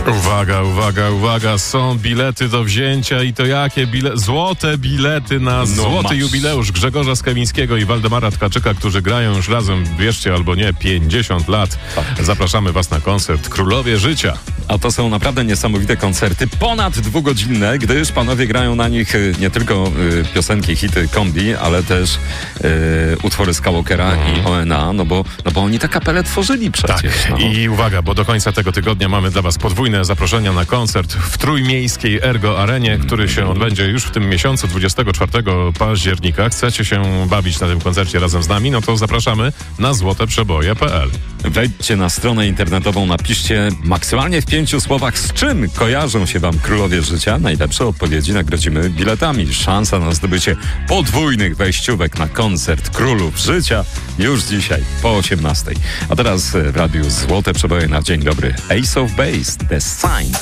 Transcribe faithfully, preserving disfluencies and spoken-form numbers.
Uwaga, uwaga, uwaga, są bilety do wzięcia i to jakie bile... złote bilety na No złoty masz. jubileusz Grzegorza Skawińskiego i Waldemara Tkaczyka, którzy grają już razem, wierzcie albo nie, pięćdziesiąt lat. Zapraszamy Was na koncert Królowie Życia. A to są naprawdę niesamowite koncerty, ponad dwugodzinne, gdyż panowie grają na nich y, nie tylko y, piosenki, hity kombi, ale też y, utwory Skywalkera i O N A, no bo, no bo oni tę kapelę tworzyli przecież. Tak, no. i uwaga, bo do końca tego tygodnia mamy dla Was podwójne zaproszenia na koncert w trójmiejskiej Ergo Arenie, który się odbędzie już w tym miesiącu, dwudziestego czwartego października. Chcecie się bawić na tym koncercie razem z nami? No to zapraszamy na złoteprzeboje kropka p l. Wejdźcie na stronę internetową, napiszcie maksymalnie w pięciu słowach, z czym kojarzą się wam Królowie Życia. Najlepsze odpowiedzi nagrodzimy biletami. Szansa na zdobycie podwójnych wejściówek na koncert Królów Życia już dzisiaj po osiemnastej. A teraz w radiu Złote Przeboje na dzień dobry. Ace of Base, The Sign.